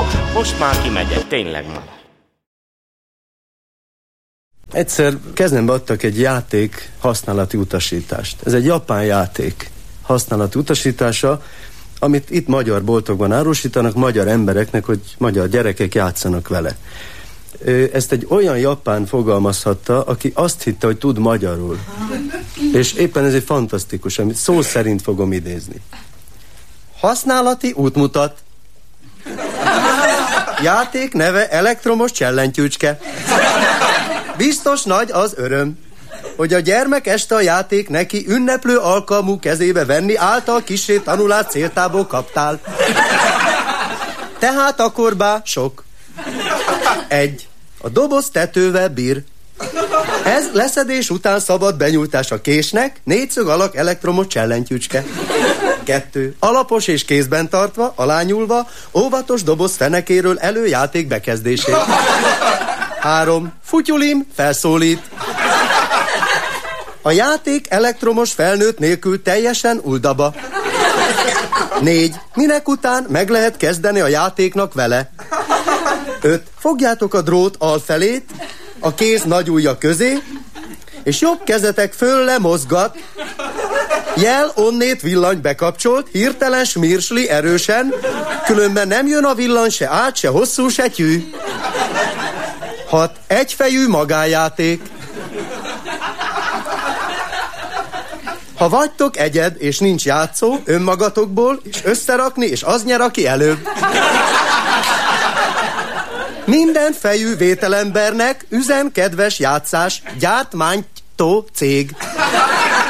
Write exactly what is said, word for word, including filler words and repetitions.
most már kimegyek, tényleg már. Egyszer kezembe adtak egy játék használati utasítást. Ez egy japán játék használati utasítása, amit itt magyar boltokban árusítanak magyar embereknek, hogy magyar gyerekek játszanak vele. Ezt egy olyan japán fogalmazhatta, aki azt hitte, hogy tud magyarul. És éppen ez egy fantasztikus, amit szó szerint fogom idézni. Használati útmutat. Játék neve elektromos csellentyűcske. Biztos nagy az öröm, hogy a gyermek este a játék neki ünneplő alkalmú kezébe venni által kissé tanulás céltából kaptál. Tehát akkor bá sok. Egy. A doboz tetővel bír. Ez leszedés után szabad benyújtás a késnek, négyszög alak elektromos csellentyűcske. Kettő. Alapos és kézben tartva, alányulva, óvatos doboz fenekéről előjáték bekezdését. Három. Futyulim felszólít. A játék elektromos felnőtt nélkül teljesen uldaba. Négy. Minek után meg lehet kezdeni a játéknak vele. Öt. Fogjátok a drót alfelét, a kéz nagy ujja közé, és jobb kezetek fölle mozgat. Jel onnét villany bekapcsolt, hirtelen smirsli erősen, különben nem jön a villany se át, se hosszú, se tyű. Hat. Egyfejű magánjáték. Ha vagytok egyed, és nincs játszó, önmagatokból, és összerakni, és az nyer, aki előbb. Minden fejű vételembernek üzen kedves játszás, gyártmánytó cég.